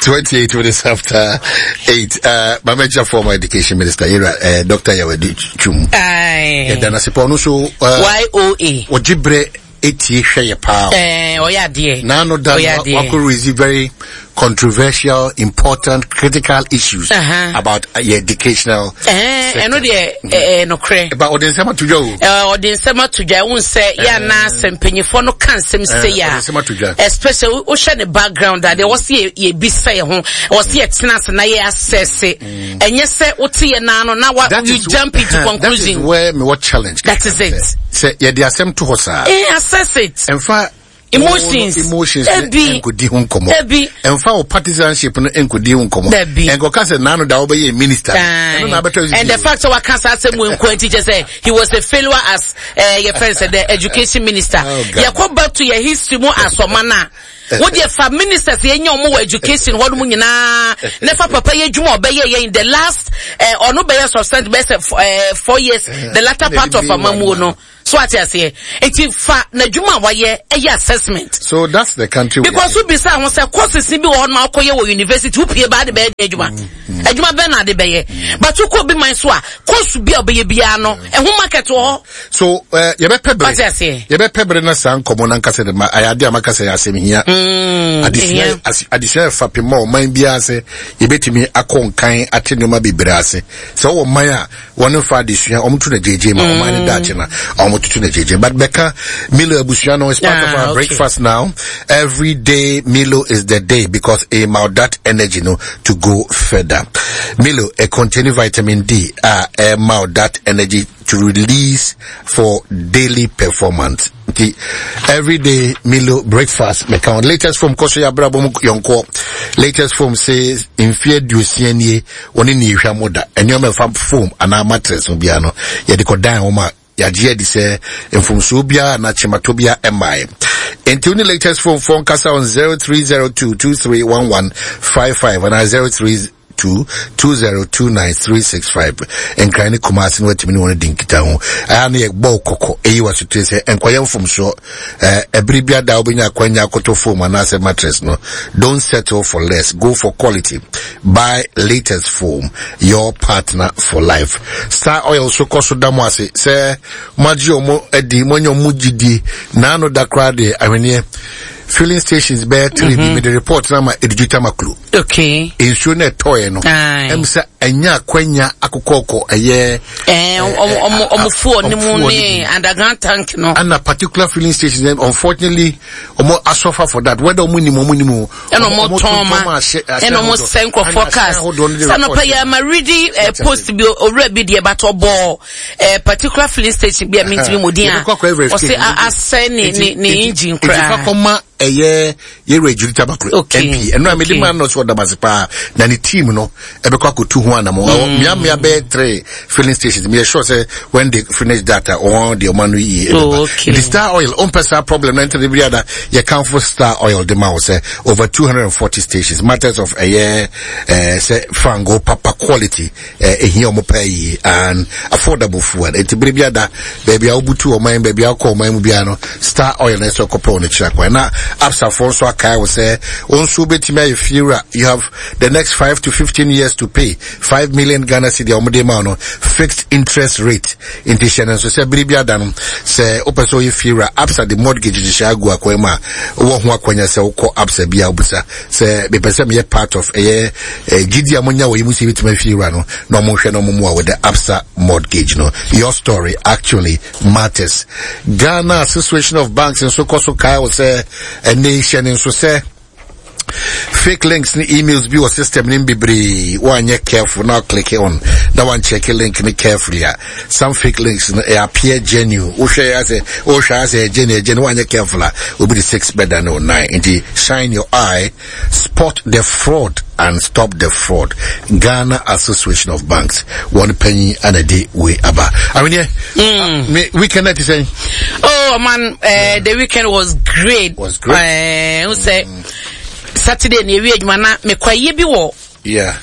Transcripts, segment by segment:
28 minutes after 8. My major former education minister, Dr. Yawedi Chum. Aye. Then I suppose so. YOA. Ojibre eti share power. Oya dear. Now no done. Wakuru is very controversial, important, critical issues about your educational. I know the no cray. But Odensema to Joe. Odensema to Joe won't say ya na sempenye for no cancer say ya. Especially ocean the background that there was ye be say home was ye tenants na ye assess it. And yes say oti na no now what you jump into conclusion. That is where me what challenge. That is it. Say yeah the assem to hosa. Assess it. In fact emotions enkodi ho nkomo emfa o partisanship no enkodi ho nkomo enkoka se nanu da obeye minister and the fact that cancer say mu enko teacher say he was a failure as your friend said the education minister you come back to your history mo asomana what your fam ministers ye nyom mo education what mu nyina never papa ye dwuma obeye in the last or no be substantive 4 years the latter part of amamu no. So what I say, it's fa na juma waye assessment. So that's the country. Because we be say won say courses be on na koye wo university who pay ba de be juma. Ejuma be na de be. But you could be my so course be obeye bia no e ho market wo. So ye be pebre. What I say? Ye be pebre na san komo na nkase de ma ayade amaka say asem hia. Additional fa pemo man bia say ye betimi akonkan atenoma bebre ase. So wo man a won fa additional omtu na jeje ma o man da che na. But Becca Milo Abusiano is part of our breakfast now. Every day Milo is the day because a that energy to go further. Milo a contain vitamin D a that energy to release for daily performance. Every day Milo breakfast me count. Latest from Kosoya Brabo Yonko. Latest from says in fear du sienie oni ni hwamoda enyo me foam and a mattress obiano ye de kodan homa ya jia di se mfumsubia na chematobia MI. Into the latest phone kasa on 0302231155 and 0322029365 and kind of commerce in what me want to dinkita ho ana ye bo koko eyi waso to say enkoyem from so ebribia da obinya kwanya koto foam and as a mattress no. Don't settle for less, go for quality. Buy latest foam, your partner for life. Star Oil so koso damwase say maji omo edi monyo mujidi na no da crowd ahwene filling stations bear 3 me the report na ma edujita maklu. Okay. Insu na toy no. Emsa enya kwanya akokoko eye omufuo ni mu ni underground tank no. And a particular filling station unfortunately omo asoffer for that whether omo ni mo eno mo toma eno mo senko forecast sanopa ya ma ready post bi owura bi de ba to ball particular filling station bi amintimi modin a o say asene ni engine crash ye register back MP and no me the man not so da basipa na ni team no e be kwa kotu ho anamo me be 3 filling stations me sure say when they finish that on the manu yi the Star Oil on personal problem enter the other you count for Star Oil the mouse over 240 stations matters of a year say frango papa quality here mo pay and affordable food it be other baby obutu o man baby akọ man bia no Star Oil na so kopo no chira kwa na Absa Fonso Akai will say, onso betima ifira, you have the next 5 to 15 years to pay 5 million Ghana cedi omodemano fixed interest rate. In the channel, so say Bribia Dan say Opeso ifira, Absa the mortgage shagu akwema, Wahua Kwenya se oko Absa Bia Ubusa, say Bepesem ye part of a Gidi Amonia where you must see it ifira no motion no more with the Absa mortgage no. Your story actually matters. Ghana Association of Banks and so Koso Kai will say a nation in so say fake links ni emails be your system ni bibri one you careful now click on that one check a link ni carefully some fake links appear genuine o share as a genuine one you careful will be the 6 better than 9 indeed shine your eye spot the fraud and stop the fraud. Ghana Association of Banks 1 penny and a day way aba. I mean weekend that is saying oh man the weekend was great who say Saturday ni ewie adwuma na mekwaye bi wo yeah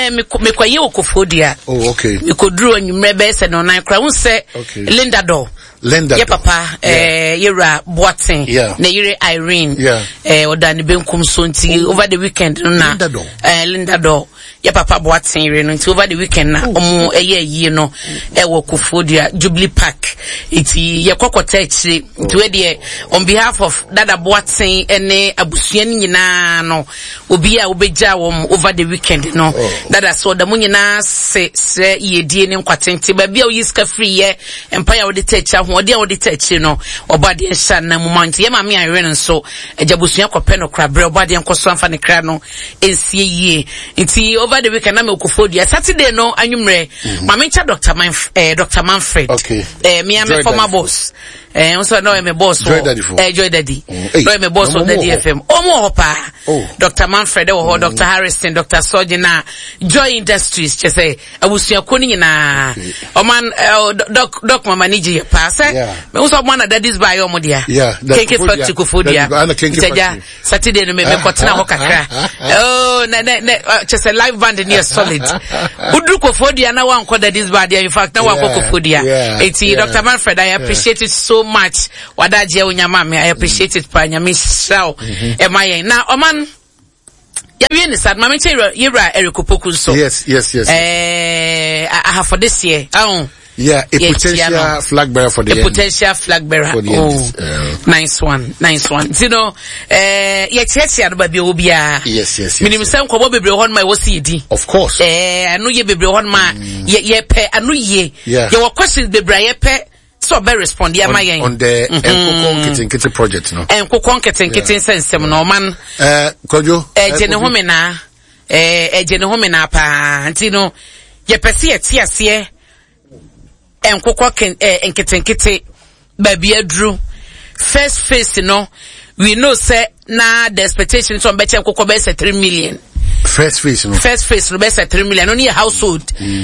mekwaye wo Kofodia oh okay mekoduru anwumre be se no nan kra hu se Linda do Lenda. Yeah, papa. Yera Boating. Yeah. Ne yere Irene. Yeah. Odani benkum sonti over the weekend na. Linda do. Yeah, papa Boating yere no over the weekend na. Omo ye no. Wo Kofodia Jubilee Park. Iti ye kokota echi. Nti we de on behalf of Dada Boating ene abusua ni nyina no. Obi a obeja wom over the weekend no. Dada so da munyina se ye die ne nkwatente ba bia oyiska free ye empire wo de techa ho de wo de techi no obade ehya na moment ye ma me Irene so ejabusua kopɛ no krabre obade enkoso amfa ne kra no ensie yie nti over the weekend na me Kofodia Saturday no anwumre ma me cha Dr. Manfred okay me am a former boss also no me boss Joy Daddy no me boss of the DFM omo hopa Dr. Manfred wo Dr. Harrison Dr. Sojina Joy Industries che say abusua ko ni na oman doc mama niji pa say me also man that is by omo dia Kenke Factory Kofodia Saturday no me kotena ho kakra na che say live band near solid udru Kofodia na wan ko that is by there in fact na wan ko Kofodia eti Dr. Manfred I appreciate it so much wadaje unyama me I appreciate it pa nyame show emaye na oman yeah, we sad. Mama, Yera Erikopoku so. Yes. I have for this year. Yeah, a potential flag bearer for the end. Potential flag bearer. Nice one. You know, baby obia. Yes. Minimum some ko bebre hon my was of course. I know ye bebre hon ma ye pe anu ye. Your questions bebre ye pe. So be respond ya ma yen on the Enkoko Kitten project no Enkoko Kitten sense no man Kojo ejene homena pa anti no ye pese eti ase Enkoko Kitten baby adru first phase no we know say na the expectations on beche Enkoko be 3 million first phase no be 3 million only a household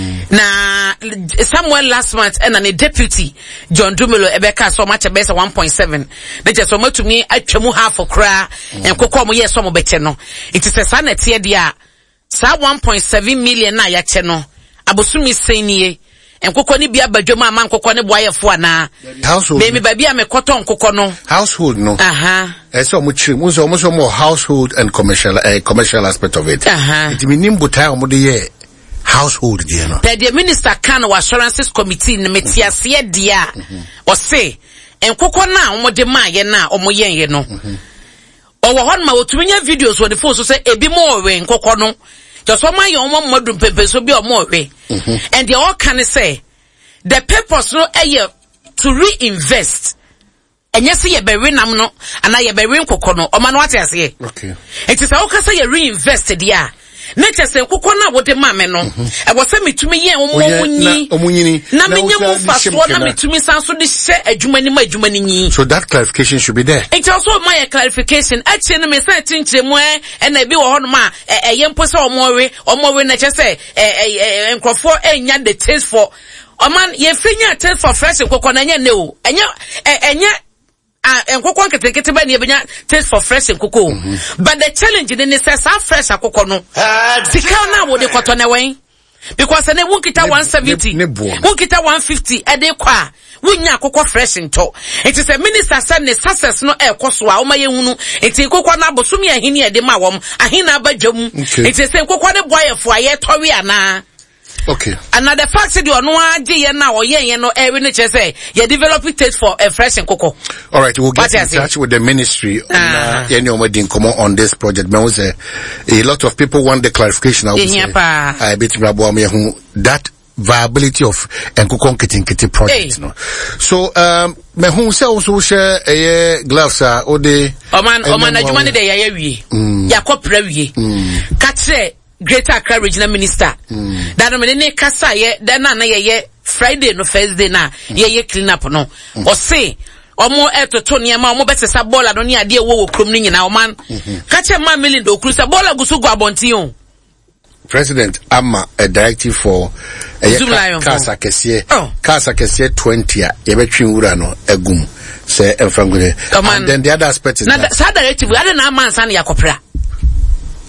na somewhere last month and a deputy John Dumelo Ebeka so much be 1.7 na je so matumi atwamu half okra Enkoko mo ye so mo beche no it is a sanity e dia sa 1.7 million na ya che no abosumi senie Enkoko ni bia badwama ama Enkoko ne boayefo ana household me baby am koto Enkoko no household no so much more household and commercial aspect of it it meaning buta mo de household there no the minister can assurances committee ne metiase dia o say Enkoko na omo de ma ye na omo yen no o wo hon ma otunya videos wo the phone so say ebi mo we Enkoko no just one my omo modum pepe so bi omo we and they all can say the purpose no to reinvest and yes ye be nam no ana ye be Enkoko no o ma no ate ase okay it is how can say you reinvest dia nature say Enkoko na wo de ma me no e wo say metumi ye omunyi na menye mu faso na metumi sanso de hye adwuma ni nyi so that clarification should be there it also my clarification actually no me say tinchemu e na bi wo ho no ma ye mpo say omowe na che say enkrofo enya the taste for oman ye finya taste for fresh Enkoko na nya ne o enya Enkoko Kitten ba ne benya taste for fresh Enkoko but the challenge is say fresh Enkoko no sika na wo de koto na wen because na won kita 170 won kita 150 e de kwa wunya Enkoko fresh nto it is a minister say ne success no e koso a o ma yehunu it Enkoko na bosumi ahini e de ma wom ahina abadwam it is Enkoko ne boyefo aye towe ana okay another fact say you no age ye na oye no every no say you develop taste for a fresh Enkoko. All right, we'll get in touch with the ministry on this project. A lot of people want the clarification. I bet that viability of Enkoko Kitten project no. So me hu say also share gloves o de oman adwuma ne de ya wie yakopra wie katre Greater Accra Regional Minister. That no me ne kasa ye da na ye Friday no Thursday na ye clean up no. O say omo etoto niema omo betesa bola no ni ade wo krom ni nyina o man. Ka che man million do krusa bola gusu go abonti o. President ama a directive for Kasa Kese 20 ye betwin wura no egum say enfangure. And then the other aspect is that directive ade na man san yakopra.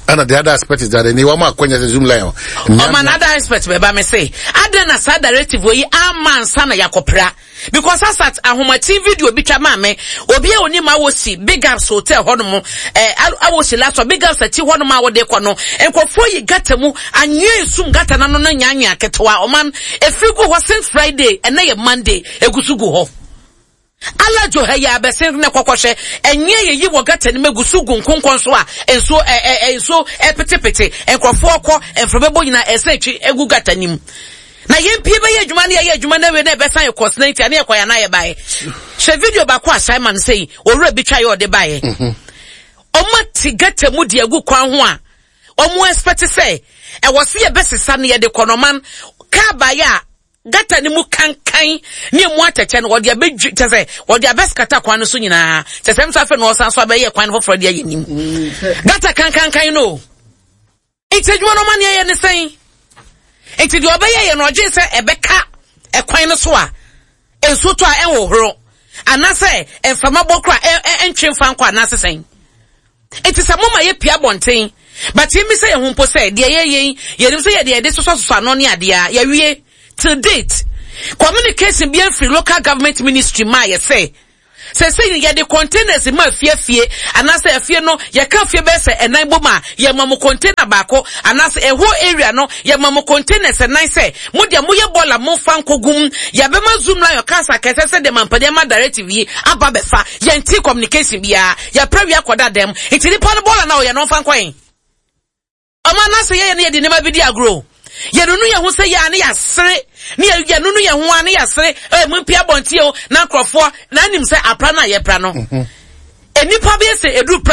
And the other aspect is that they want to acquire the Zoom line. Another aspect, baby, me say. Adena sa directive we man sana yakopra. Because as at a home video bicha mame, obi a oni ma wosi big ups hotel honomo, I was last big ups at honoma wo de kono, and for ye gata mu, and ye sum gata na no nyanya ketwa, oman, a figu was since Friday, and nay Monday, a gusugu ho. Ala jo haya besen na kokoshe enye ye wo gata ni megusugu nkonkon so a enso epetepete enkrofo akọ enfrobebo nyina esechi egu gata nim na yempie be ye adwuma na ye adwuma na we na besan ye coordinate na ye kwaya na ye bae she video ba kwa Simon say owura bitwa ye ode bae oma tigata mu de egu kwan ho a omo expect say e wo se ye besesa na ye de konoman ka bae a gata ni mu kankan ni mu atete no wode abedwi tese wode abeskata kwan no so nyina tese mso afa no osan so abaye kwan no foforo de ayenim gata kankan no itedwo no man ye ne sen itedi obaye ye no gye se ebeka ekwan no so a enso to a enwohoro anase enfama bokra entwemfa nkwa anase sen itisa mama ye pia bonten but imi se ye humpo se de ye nim se ye de so ano ne ade a ye wie to date communication bien free local government ministry ma ye say ye the containers ma fie anase afie no ye ka fie be se enan boma ye mamu container baako anase e whole area no ye mamu containers enan se mo de mo ye bola mo fan kogum ye be ma zoom la your kasa kese se de mampade ma directive yi aba be fa ye nti communication bia ye prawi akoda dem iti ni pon bola na o ye no fan kwan ama na se ye ne de nema video grow ye nunu ye ho se ya ne ya sere ne ye nunu ye ho ane ya sere mu pia bontie o na krofo na nim se apra na ye pra no enipa be se edu pra